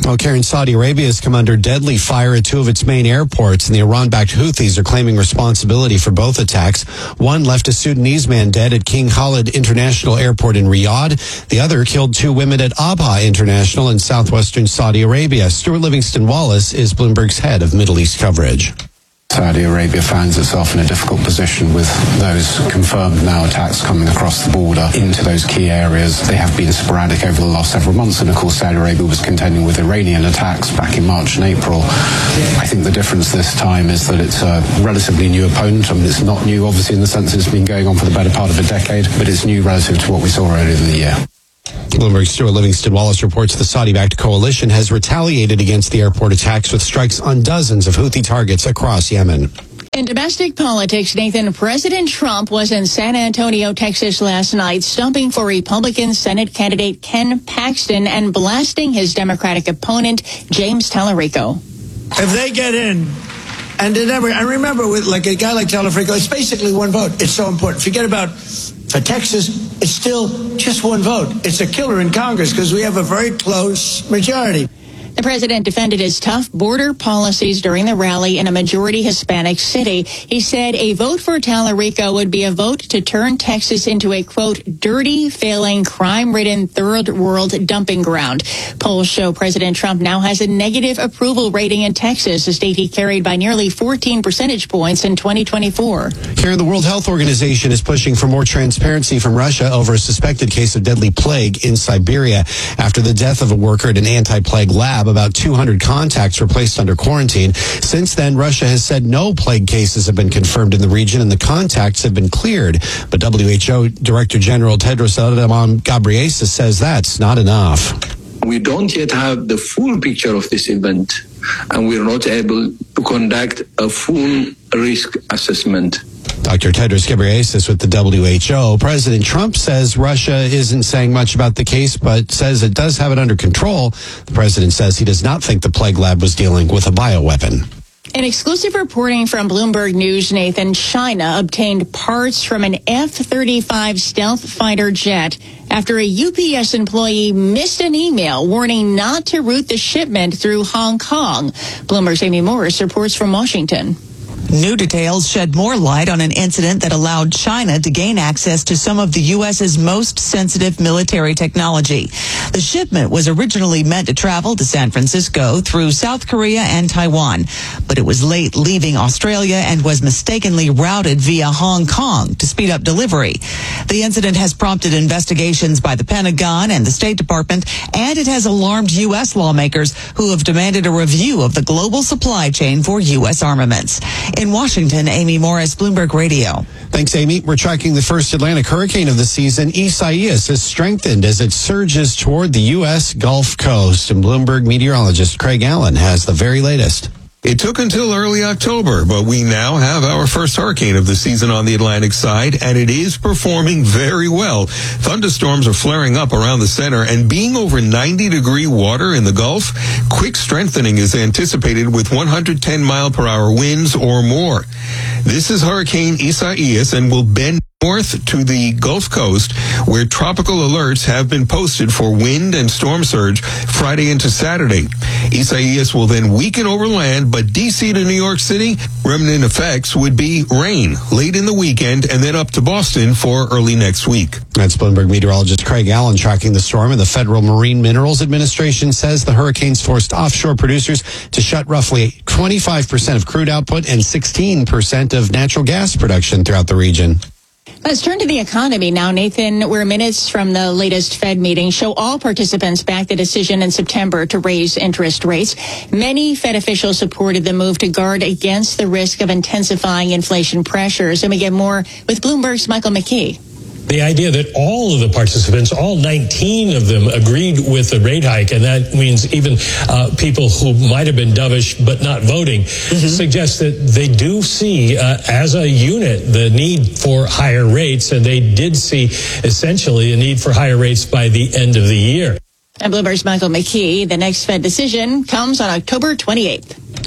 Well, Karen, Saudi Arabia has come under deadly fire at two of its main airports, and the Iran-backed Houthis are claiming responsibility for both attacks. One left a Sudanese man dead at King Khalid International Airport in Riyadh. The other killed two women at Abha International in southwestern Saudi Arabia. Stuart Livingston Wallace is Bloomberg's head of Middle East coverage. Saudi Arabia finds itself in a difficult position with those confirmed now attacks coming across the border into those key areas. They have been sporadic over the last several months, and of course Saudi Arabia was contending with Iranian attacks back in March and April. I think the difference this time is that it's a relatively new opponent. I mean, it's not new, obviously, in the sense it's been going on for the better part of a decade, but it's new relative to what we saw earlier in the year. Bloomberg's Stuart Livingston Wallace reports the Saudi-backed coalition has retaliated against the airport attacks with strikes on dozens of Houthi targets across Yemen. In domestic politics, Nathan, President Trump was in San Antonio, Texas last night, stumping for Republican Senate candidate Ken Paxton and blasting his Democratic opponent, James Tallarico. If they get in, and never, I remember with like a guy like Tallarico, it's basically one vote. It's so important. Forget about for Texas, it's still just one vote. It's a killer in Congress because we have a very close majority. The president defended his tough border policies during the rally in a majority Hispanic city. He said a vote for Tallarico would be a vote to turn Texas into a, quote, dirty, failing, crime-ridden third world dumping ground. Polls show President Trump now has a negative approval rating in Texas, a state he carried by nearly fourteen percentage points in twenty twenty-four. Here, the World Health Organization is pushing for more transparency from Russia over a suspected case of deadly plague in Siberia. After the death of a worker at an anti-plague lab, about two hundred contacts were placed under quarantine. Since then, Russia has said no plague cases have been confirmed in the region and the contacts have been cleared. But W H O Director General Tedros Adhanom Ghebreyesus says that's not enough. We don't yet have the full picture of this event, and we're not able to conduct a full risk assessment. Doctor Tedros Ghebreyesus with the W H O. President Trump says Russia isn't saying much about the case, but says it does have it under control. The president says he does not think the plague lab was dealing with a bioweapon. In exclusive reporting from Bloomberg News, Nathan, China obtained parts from an F thirty-five stealth fighter jet after a U P S employee missed an email warning not to route the shipment through Hong Kong. Bloomberg's Amy Morris reports from Washington. New details shed more light on an incident that allowed China to gain access to some of the U S's most sensitive military technology. The shipment was originally meant to travel to San Francisco through South Korea and Taiwan, but it was late leaving Australia and was mistakenly routed via Hong Kong to speed up delivery. The incident has prompted investigations by the Pentagon and the State Department, and it has alarmed U S lawmakers who have demanded a review of the global supply chain for U S armaments. In Washington, Amy Morris, Bloomberg Radio. Thanks, Amy. We're tracking the first Atlantic hurricane of the season. Isaias has strengthened as it surges toward the U S Gulf Coast. And Bloomberg meteorologist Craig Allen has the very latest. It took until early October, but we now have our first hurricane of the season on the Atlantic side, and it is performing very well. Thunderstorms are flaring up around the center, and being over ninety degree water in the Gulf, quick strengthening is anticipated with one hundred ten mile per hour winds or more. This is Hurricane Isaias and will bend north to the Gulf Coast, where tropical alerts have been posted for wind and storm surge Friday into Saturday. Isaias will then weaken over land, but D C to New York City, remnant effects would be rain late in the weekend and then up to Boston for early next week. That's Bloomberg meteorologist Craig Allen tracking the storm, and the Federal Marine Minerals Administration says the hurricane's forced offshore producers to shut roughly twenty-five percent of crude output and sixteen percent of natural gas production throughout the region. Let's turn to the economy now, Nathan, where minutes from the latest Fed meeting show all participants backed the decision in September to raise interest rates. Many Fed officials supported the move to guard against the risk of intensifying inflation pressures. And we get more with Bloomberg's Michael McKee. The idea that all of the participants, all nineteen of them, agreed with the rate hike, and that means even uh, people who might have been dovish but not voting, mm-hmm. suggests that they do see, uh, as a unit, the need for higher rates, and they did see essentially a need for higher rates by the end of the year. And Bloomberg's Michael McKee. The next Fed decision comes on October twenty-eighth.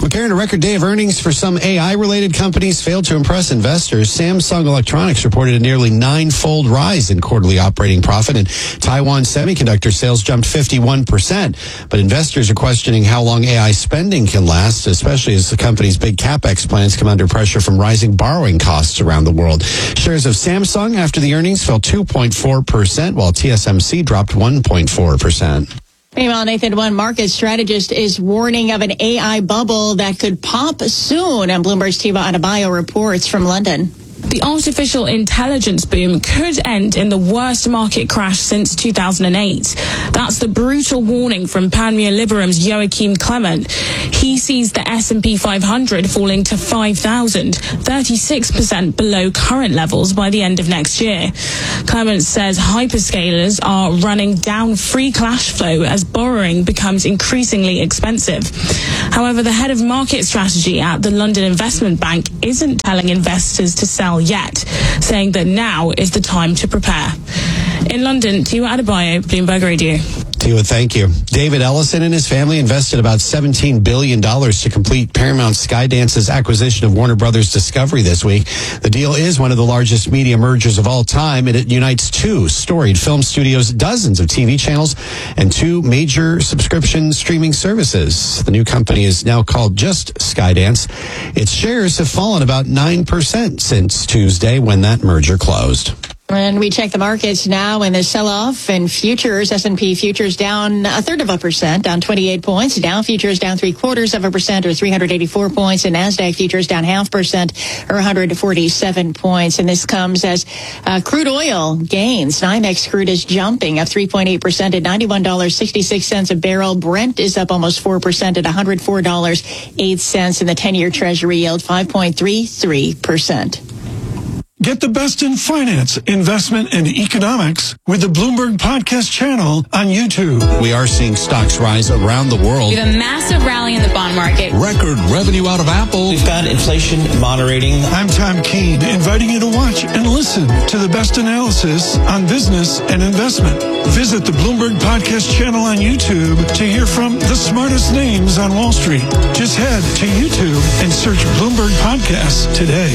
Well, Karen, a record day of earnings for some A I-related companies failed to impress investors. Samsung Electronics reported a nearly nine-fold rise in quarterly operating profit, and Taiwan Semiconductor sales jumped fifty-one percent. But investors are questioning how long A I spending can last, especially as the company's big CapEx plans come under pressure from rising borrowing costs around the world. Shares of Samsung after the earnings fell two point four percent, while T S M C dropped one point four percent. Meanwhile, Nathan, one market strategist is warning of an A I bubble that could pop soon. And Bloomberg's Tiva Adebayo reports from London. The artificial intelligence boom could end in the worst market crash since two thousand eight. That's the brutal warning from Panmure Liberum's Joachim Clement. He sees the S and P five hundred falling to five thousand, thirty-six percent below current levels by the end of next year. Clement says hyperscalers are running down free cash flow as borrowing becomes increasingly expensive. However, the head of market strategy at the London Investment Bank isn't telling investors to sell yet, saying that now is the time to prepare. In London, Tiva Adebayo, Bloomberg Radio. Tiva, thank you. David Ellison and his family invested about seventeen billion dollars to complete Paramount Skydance's acquisition of Warner Brothers Discovery this week. The deal is one of the largest media mergers of all time, and it unites two storied film studios, dozens of T V channels, and two major subscription streaming services. The new company is now called just Skydance. Its shares have fallen about nine percent since Tuesday when that merger closed. And we check the markets now in the sell-off and futures. S and P futures down a third of a percent, down twenty-eight points. Dow futures down three quarters of a percent, or three hundred eighty-four points. And NASDAQ futures down half percent, or one hundred forty-seven points. And this comes as uh, crude oil gains. NYMEX crude is jumping up three point eight percent at ninety-one dollars and sixty-six cents a barrel. Brent is up almost four percent at one hundred four dollars and eight cents. And the ten-year Treasury yield five point three three percent. Get the best in finance, investment, and economics with the Bloomberg Podcast channel on YouTube. We are seeing stocks rise around the world. We have a massive rally in the bond market. Record revenue out of Apple. We've got inflation moderating. I'm Tom Keene, inviting you to watch and listen to the best analysis on business and investment. Visit the Bloomberg Podcast channel on YouTube to hear from the smartest names on Wall Street. Just head to YouTube and search Bloomberg Podcasts today.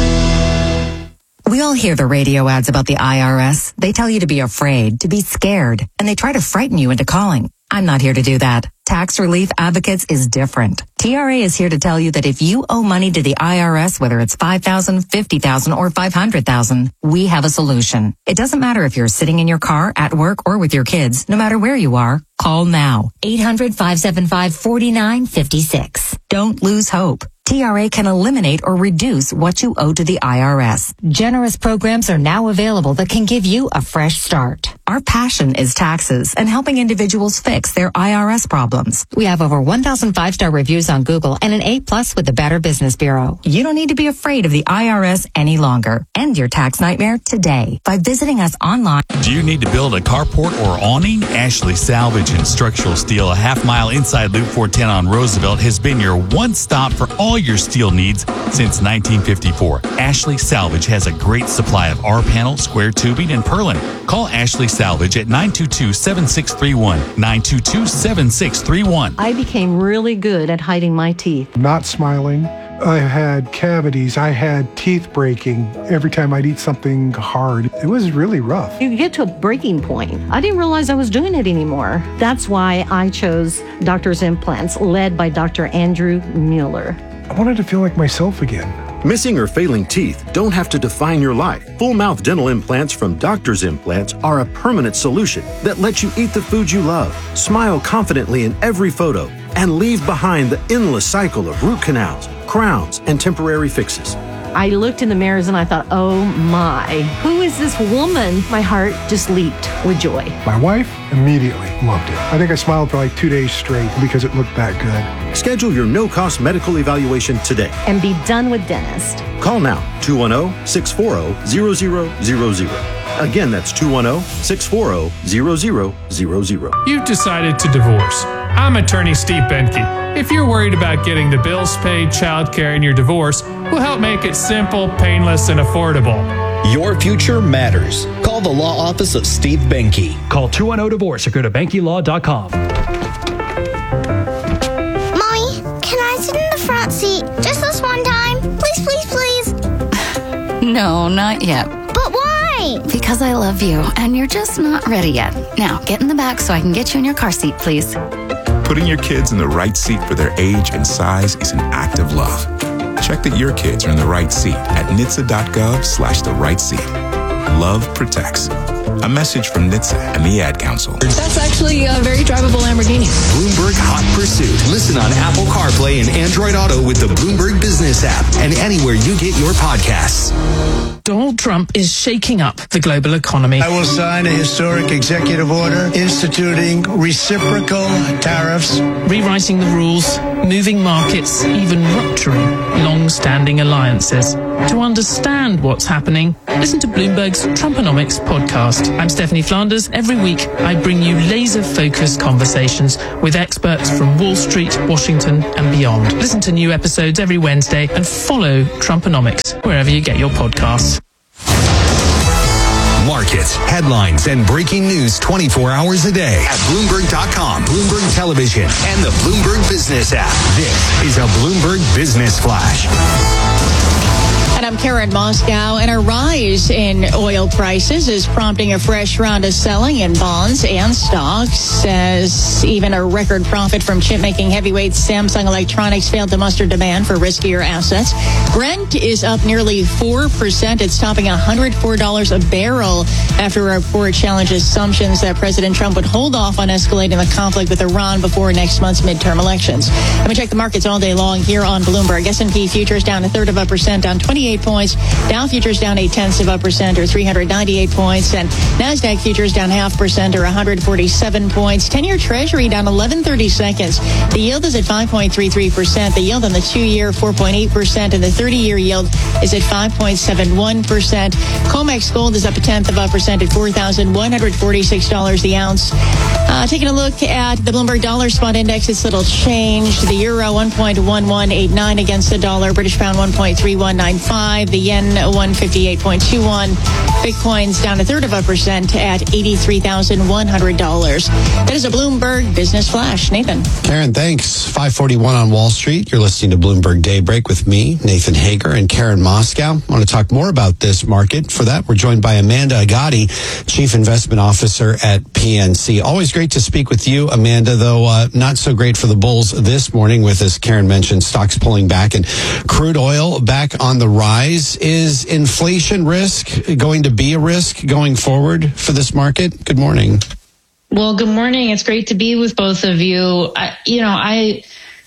We all hear the radio ads about the I R S. They tell you to be afraid, to be scared, and they try to frighten you into calling. I'm not here to do that. Tax Relief Advocates is different. T R A is here to tell you that if you owe money to the I R S, whether it's five thousand dollars, fifty thousand dollars, or five hundred thousand dollars, we have a solution. It doesn't matter if you're sitting in your car, at work, or with your kids. No matter where you are, call now. eight hundred, five seven five, four nine five six. Don't lose hope. T R A can eliminate or reduce what you owe to the I R S. Generous programs are now available that can give you a fresh start. Our passion is taxes and helping individuals fix their I R S problems. We have over one thousand five-star reviews on Google and an A plus with the Better Business Bureau. You don't need to be afraid of the I R S any longer. End your tax nightmare today by visiting us online. Do you need to build a carport or awning? Ashley Salvage and Structural Steel, a half mile inside Loop four ten on Roosevelt, has been your one stop for all your steel needs since nineteen fifty-four. Ashley Salvage has a great supply of R-panel, square tubing, and purlin. Call Ashley Salvage at nine two two, seven six three one, nine two two, seven six three one. I became really good at hiding my teeth. Not smiling. I had cavities. I had teeth breaking every time I'd eat something hard. It was really rough. You get to a breaking point. I didn't realize I was doing it anymore. That's why I chose Doctor's Implants, led by Doctor Andrew Mueller. I wanted to feel like myself again. Missing or failing teeth don't have to define your life. Full mouth dental implants from Doctor's Implants are a permanent solution that lets you eat the food you love, smile confidently in every photo, and leave behind the endless cycle of root canals, crowns, and temporary fixes. I looked in the mirrors and I thought, oh my, who is this woman? My heart just leaped with joy. My wife immediately loved it. I think I smiled for like two days straight because it looked that good. Schedule your no-cost medical evaluation today. And be done with dentist. Call now, two one zero, six four zero, zero zero zero zero. Again, that's two one zero, six four zero, zero zero zero zero. You've decided to divorce. I'm attorney Steve Benke. If you're worried about getting the bills paid, childcare, and your divorce, we'll help make it simple, painless, and affordable. Your future matters. Call the law office of Steve Benke. Call two one zero divorce or go to benke law dot com. Mommy, can I sit in the No, not yet. But why? Because I love you, and you're just not ready yet. Now, get in the back so I can get you in your car seat, please. Putting your kids in the right seat for their age and size is an act of love. Check that your kids are in the right seat at N H T S A dot gov slash the right seat. Love protects. A message from N H T S A and the Ad Council. That's actually a very drivable Lamborghini. Bloomberg Hot Pursuit. Listen on Apple CarPlay and Android Auto with the Bloomberg Business app and anywhere you get your podcasts. Donald Trump is shaking up the global economy. I will sign a historic executive order instituting reciprocal tariffs, rewriting the rules, moving markets, even rupturing long-standing alliances. To understand what's happening, listen to Bloomberg's Trumponomics podcast. I'm Stephanie Flanders. Every week, I bring you laser-focused conversations with experts from Wall Street, Washington, and beyond. Listen to new episodes every Wednesday and follow Trumponomics wherever you get your podcasts. Markets, headlines, and breaking news twenty-four hours a day at Bloomberg dot com, Bloomberg Television, and the Bloomberg Business app. This is a Bloomberg Business Flash. And I'm Karen Moscow, and a rise in oil prices is prompting a fresh round of selling in bonds and stocks, as even a record profit from chip-making heavyweight Samsung Electronics failed to muster demand for riskier assets. Brent is up nearly four percent. It's topping one hundred four dollars a barrel after a report challenged assumptions that President Trump would hold off on escalating the conflict with Iran before next month's midterm elections. Let me check the markets all day long here on Bloomberg. S and P futures down a third of a percent, down twenty-eight points. Dow futures down eight tenths of a percent, or three hundred ninety-eight points. And NASDAQ futures down half percent, or one hundred forty-seven points. ten-year Treasury down eleven thirty-seconds. The yield is at five point three three percent. The yield on the two-year, four point eight percent. And the thirty-year yield is at five point seven one percent. COMEX gold is up a tenth of a percent at four thousand one hundred forty-six dollars the ounce. Uh, taking a look at the Bloomberg Dollar Spot Index, it's little change. The euro one point one one eight nine against the dollar. British pound one point three one nine five. The yen one fifty-eight point two one. Bitcoin's down a third of a percent at eighty-three thousand one hundred dollars. That is a Bloomberg Business Flash. Nathan. Karen, thanks. five forty-one on Wall Street. You're listening to Bloomberg Daybreak with me, Nathan Hager, and Karen Moscow. I want to talk more about this market. For that, we're joined by Amanda Agati, Chief Investment Officer at P N C. Always great to speak with you, Amanda, though uh, not so great for the bulls this morning with, as Karen mentioned, stocks pulling back and crude oil back on the rise. Is inflation risk going to be a risk going forward for this market? Good morning. Well, good morning. It's great to be with both of you. I, you know, I,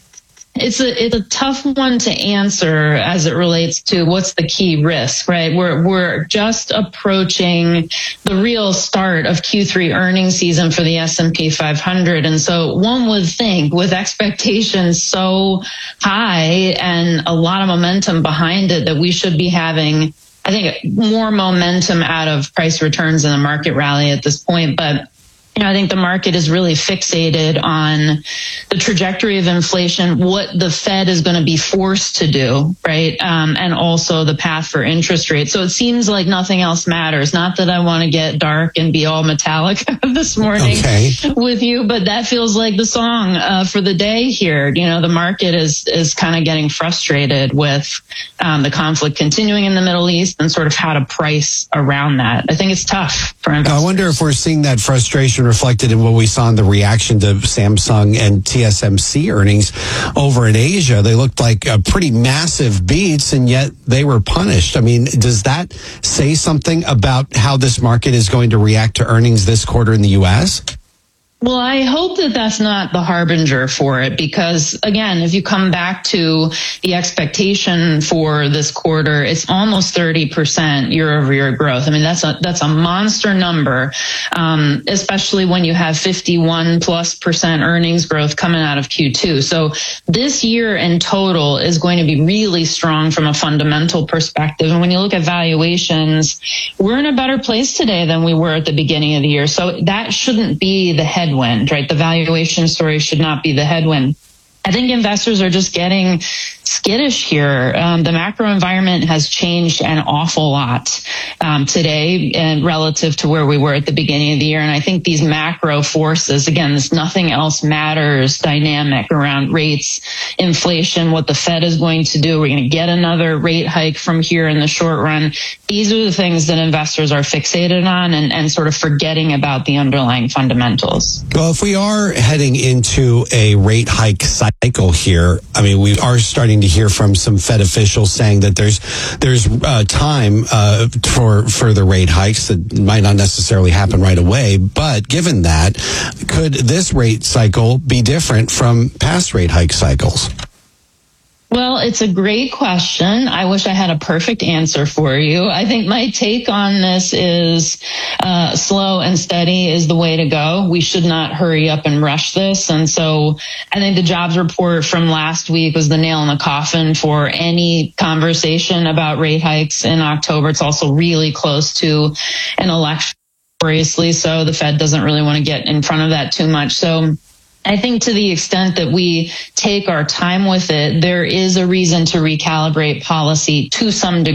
it's a, it's a tough one to answer as it relates to what's the key risk, right? We're, we're just approaching the real start of Q three earnings season for the S and P five hundred. And so one would think with expectations so high and a lot of momentum behind it that we should be having, I think, more momentum out of price returns in the market rally at this point. But you know, I think the market is really fixated on the trajectory of inflation, what the Fed is going to be forced to do, right? Um, and also the path for interest rates. So it seems like nothing else matters. Not that I want to get dark and be all metallic this morning okay. with you, but that feels like the song uh, for the day here. You know, the market is is kind of getting frustrated with um, the conflict continuing in the Middle East and sort of how to price around that. I think it's tough for investors. I wonder if we're seeing that frustration reflected in what we saw in the reaction to Samsung and T S M C earnings over in Asia. They looked like uh, pretty massive beats, and yet they were punished. I mean, does that say something about how this market is going to react to earnings this quarter in the U S? Well, I hope that that's not the harbinger for it, because again, if you come back to the expectation for this quarter, it's almost thirty percent year over year growth. I mean, that's a, that's a monster number, um, especially when you have fifty-one plus percent earnings growth coming out of Q two. So this year in total is going to be really strong from a fundamental perspective. And when you look at valuations, we're in a better place today than we were at the beginning of the year. So that shouldn't be the headwind. Right? The valuation story should not be the headwind. I think investors are just getting skittish here. Um, the macro environment has changed an awful lot um, today and relative to where we were at the beginning of the year. And I think these macro forces, again, this nothing else matters dynamic around rates, inflation, what the Fed is going to do. We're going to get another rate hike from here in the short run. These are the things that investors are fixated on and, and sort of forgetting about the underlying fundamentals. Well, if we are heading into a rate hike cycle here, I mean, we are starting to hear from some Fed officials saying that there's there's uh, time uh, for further rate hikes that might not necessarily happen right away. But given that, could this rate cycle be different from past rate hike cycles? Well, it's a great question. I wish I had a perfect answer for you. I think my take on this is uh, slow and steady is the way to go. We should not hurry up and rush this. And so I think the jobs report from last week was the nail in the coffin for any conversation about rate hikes in October. It's also really close to an election, obviously, so the Fed doesn't really want to get in front of that too much. So I think to the extent that we take our time with it, there is a reason to recalibrate policy to some degree.